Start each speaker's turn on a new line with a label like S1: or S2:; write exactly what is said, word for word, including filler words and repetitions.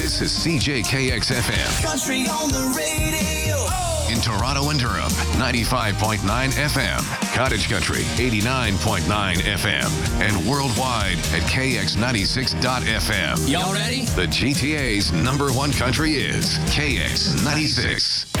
S1: This is C J K X F M.
S2: Country on the radio.
S1: In Toronto and Durham, ninety-five point nine F M. Cottage Country, eighty-nine point nine F M. And worldwide at K X ninety-six dot F M.
S2: Y'all ready?
S1: The G T A's number one country is K X ninety-six.